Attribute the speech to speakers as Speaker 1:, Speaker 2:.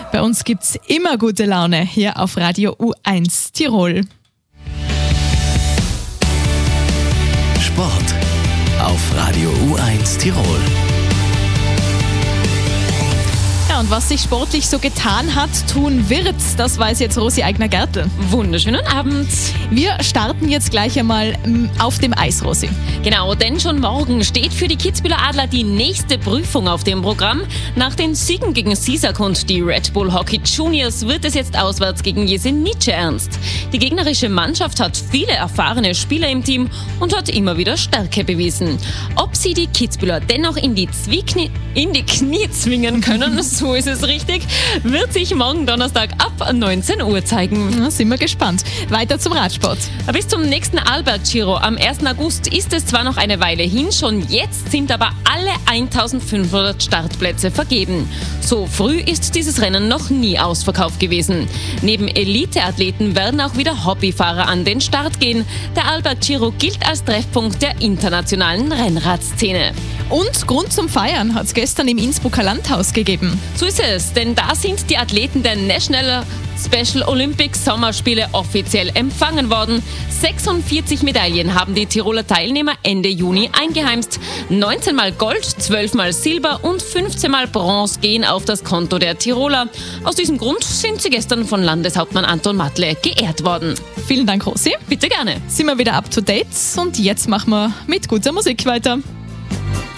Speaker 1: Bei uns gibt's immer gute Laune hier auf Radio U1 Tirol.
Speaker 2: Sport auf Radio U1 Tirol.
Speaker 1: Ja, und was sich sportlich so getan hat, tun wird, das weiß jetzt Rosi Eigner-Gertl.
Speaker 3: Wunderschönen Abend.
Speaker 1: Wir starten jetzt gleich einmal auf dem Eis, Rosi.
Speaker 3: Genau, denn schon morgen steht für die Kitzbüheler Adler die nächste Prüfung auf dem Programm. Nach den Siegen gegen Sisak und die Red Bull Hockey Juniors wird es jetzt auswärts gegen Jesenice ernst. Die gegnerische Mannschaft hat viele erfahrene Spieler im Team und hat immer wieder Stärke bewiesen. Ob sie die Kitzbüheler dennoch in die Knie zwingen können, so ist es richtig, wird sich morgen Donnerstag ab 19 Uhr zeigen.
Speaker 1: Na, sind wir gespannt. Weiter zum Radsport.
Speaker 3: Bis zum nächsten Albert-Giro am 1. August ist es zwar noch eine Weile hin, schon jetzt sind aber alle 1500 Startplätze vergeben. So früh ist dieses Rennen noch nie ausverkauft gewesen. Neben Elite-Athleten werden auch wieder Hobbyfahrer an den Start gehen. Der Albert-Giro gilt als Treffpunkt der internationalen Rennradszene.
Speaker 1: Und Grund zum Feiern hat es gestern im Innsbrucker Landhaus gegeben.
Speaker 3: So ist es, denn da sind die Athleten der National Special Olympics Sommerspiele offiziell empfangen worden. 46 Medaillen haben die Tiroler Teilnehmer Ende Juni eingeheimst. 19 mal Gold, 12 mal Silber und 15 mal Bronze gehen auf das Konto der Tiroler. Aus diesem Grund sind sie gestern von Landeshauptmann Anton Matle geehrt worden.
Speaker 1: Vielen Dank, Rosi.
Speaker 3: Bitte gerne.
Speaker 1: Sind wir wieder up to date und jetzt machen wir mit guter Musik weiter.